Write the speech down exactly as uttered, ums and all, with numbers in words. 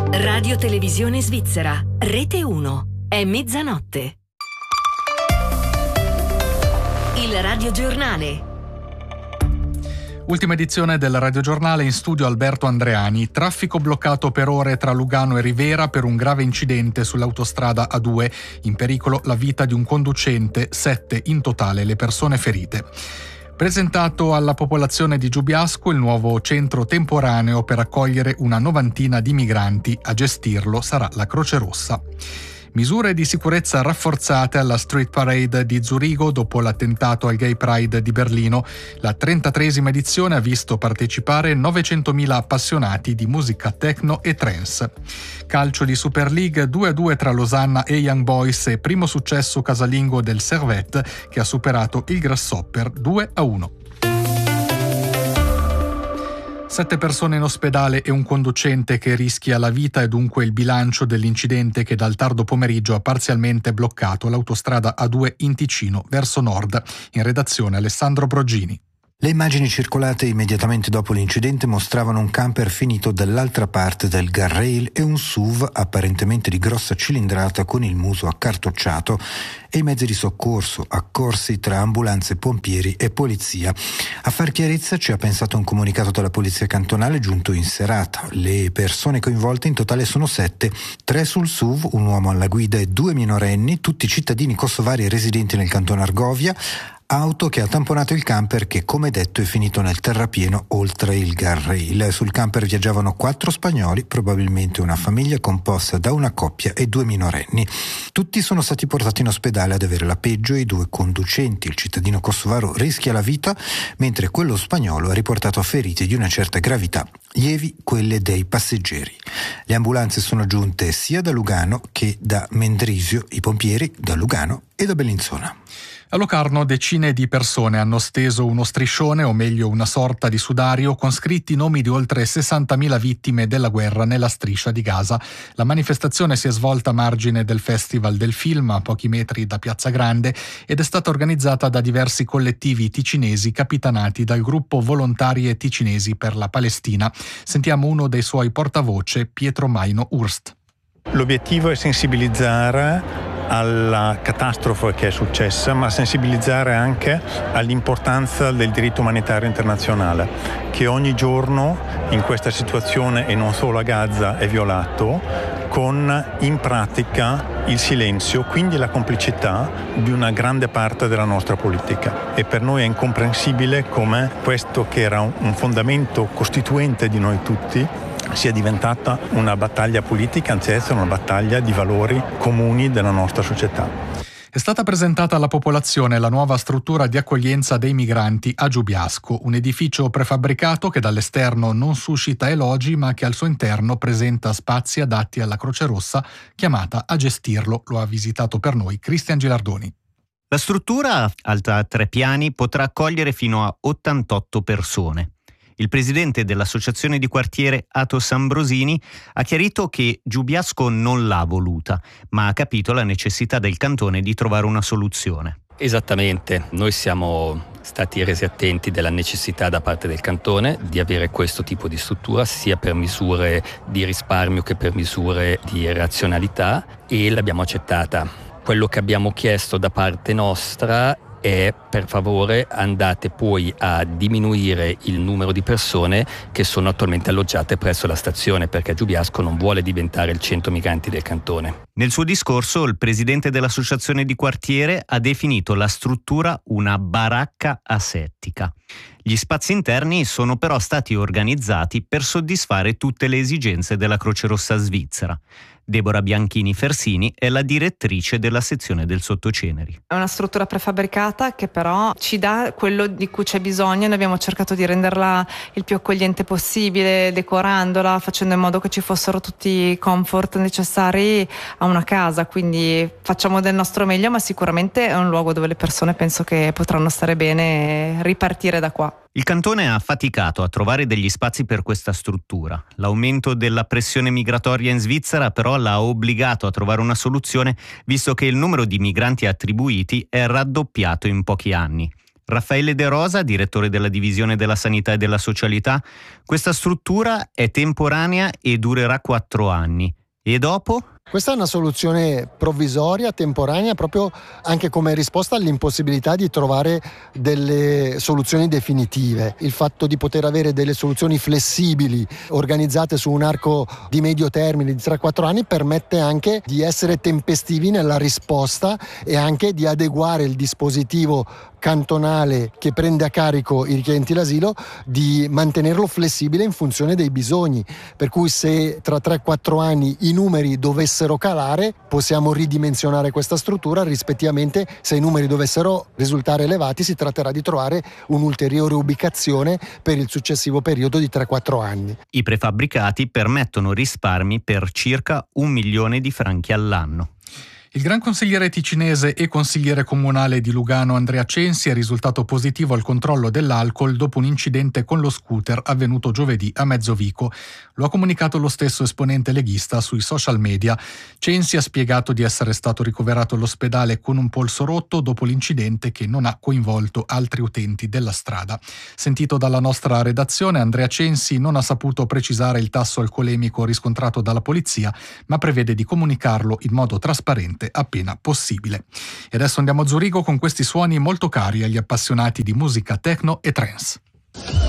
Radio Televisione Svizzera, Rete uno, è mezzanotte. Il radiogiornale. Ultima edizione del radiogiornale, in studio Alberto Andreani. Traffico bloccato per ore tra Lugano e Rivera per un grave incidente sull'autostrada A due. In pericolo la vita di un conducente, sette in totale le persone ferite. Presentato alla popolazione di Giubiasco il nuovo centro temporaneo per accogliere una novantina di migranti. A gestirlo sarà la Croce Rossa. Misure di sicurezza rafforzate alla Street Parade di Zurigo dopo l'attentato al Gay Pride di Berlino. La trentatreesima edizione ha visto partecipare novecentomila appassionati di musica techno e trance. Calcio di Super League, due a due tra Losanna e Young Boys e primo successo casalingo del Servette che ha superato il Grasshopper due a uno. Sette persone in ospedale e un conducente che rischia la vita è dunque il bilancio dell'incidente che dal tardo pomeriggio ha parzialmente bloccato l'autostrada A due in Ticino verso nord. In redazione Alessandro Brogini. Le immagini circolate immediatamente dopo l'incidente mostravano un camper finito dall'altra parte del guardrail e un S U V apparentemente di grossa cilindrata con il muso accartocciato e i mezzi di soccorso accorsi tra ambulanze, pompieri e polizia. A far chiarezza ci ha pensato un comunicato della polizia cantonale giunto in serata. Le persone coinvolte in totale sono sette, tre sul S U V, un uomo alla guida e due minorenni, tutti cittadini kosovari residenti nel canton Argovia. Auto che ha tamponato il camper che, come detto, è finito nel terrapieno oltre il guardrail. Sul camper viaggiavano quattro spagnoli, probabilmente una famiglia composta da una coppia e due minorenni. Tutti sono stati portati in ospedale ad avere la peggio e i due conducenti. Il cittadino kosovaro rischia la vita, mentre quello spagnolo ha riportato ferite di una certa gravità, lievi quelle dei passeggeri. Le ambulanze sono giunte sia da Lugano che da Mendrisio, i pompieri da Lugano e da Bellinzona. A Locarno decine di persone hanno steso uno striscione, o meglio una sorta di sudario, con scritti nomi di oltre sessantamila vittime della guerra nella striscia di Gaza. La manifestazione si è svolta a margine del Festival del Film, a pochi metri da Piazza Grande, ed è stata organizzata da diversi collettivi ticinesi capitanati dal gruppo Volontarie Ticinesi per la Palestina. Sentiamo uno dei suoi portavoce, Pietro Maino Urst. L'obiettivo è sensibilizzare alla catastrofe che è successa, ma sensibilizzare anche all'importanza del diritto umanitario internazionale, che ogni giorno in questa situazione, e non solo a Gaza, è violato, con in pratica il silenzio, quindi la complicità di una grande parte della nostra politica. E per noi è incomprensibile come questo, che era un fondamento costituente di noi tutti, sia diventata una battaglia politica, anzi essere una battaglia di valori comuni della nostra società. È stata presentata alla popolazione la nuova struttura di accoglienza dei migranti a Giubiasco, un edificio prefabbricato che dall'esterno non suscita elogi, ma che al suo interno presenta spazi adatti alla Croce Rossa, chiamata a gestirlo. Lo ha visitato per noi Cristian Gilardoni. La struttura, alta tre piani, potrà accogliere fino a ottantotto persone. Il presidente dell'associazione di quartiere Atos Ambrosini ha chiarito che Giubiasco non l'ha voluta, ma ha capito la necessità del cantone di trovare una soluzione. Esattamente, noi siamo stati resi attenti della necessità da parte del cantone di avere questo tipo di struttura, sia per misure di risparmio che per misure di razionalità, e l'abbiamo accettata. Quello che abbiamo chiesto da parte nostra è: per favore andate poi a diminuire il numero di persone che sono attualmente alloggiate presso la stazione, perché Giubiasco non vuole diventare il centro migranti del cantone. Nel suo discorso il presidente dell'associazione di quartiere ha definito la struttura una baracca asettica. Gli spazi interni sono però stati organizzati per soddisfare tutte le esigenze della Croce Rossa svizzera. Deborah Bianchini Fersini è la direttrice della sezione del Sottoceneri. È una struttura prefabbricata che però ci dà quello di cui c'è bisogno. Noi abbiamo cercato di renderla il più accogliente possibile, decorandola, facendo in modo che ci fossero tutti i comfort necessari a una casa. Quindi facciamo del nostro meglio, ma sicuramente è un luogo dove le persone penso che potranno stare bene e ripartire da qua. Il cantone ha faticato a trovare degli spazi per questa struttura. L'aumento della pressione migratoria in Svizzera però l'ha obbligato a trovare una soluzione, visto che il numero di migranti attribuiti è raddoppiato in pochi anni. Raffaele De Rosa, direttore della Divisione della Sanità e della Socialità, questa struttura è temporanea e durerà quattro anni. E dopo? Questa è una soluzione provvisoria, temporanea, proprio anche come risposta all'impossibilità di trovare delle soluzioni definitive. Il fatto di poter avere delle soluzioni flessibili, organizzate su un arco di medio termine di tre quattro anni, permette anche di essere tempestivi nella risposta e anche di adeguare il dispositivo cantonale che prende a carico i richiedenti l'asilo, di mantenerlo flessibile in funzione dei bisogni. Per cui se tra tre quattro anni i numeri dovessero calare, possiamo ridimensionare questa struttura, rispettivamente se i numeri dovessero risultare elevati si tratterà di trovare un'ulteriore ubicazione per il successivo periodo di tre quattro anni. I prefabbricati permettono risparmi per circa un milione di franchi all'anno. Il gran consigliere ticinese e consigliere comunale di Lugano Andrea Censi è risultato positivo al controllo dell'alcol dopo un incidente con lo scooter avvenuto giovedì a Mezzovico. Lo ha comunicato lo stesso esponente leghista sui social media. Censi ha spiegato di essere stato ricoverato all'ospedale con un polso rotto dopo l'incidente che non ha coinvolto altri utenti della strada. Sentito dalla nostra redazione, Andrea Censi non ha saputo precisare il tasso alcolemico riscontrato dalla polizia, ma prevede di comunicarlo in modo trasparente appena possibile. E adesso andiamo a Zurigo con questi suoni molto cari agli appassionati di musica techno e trance.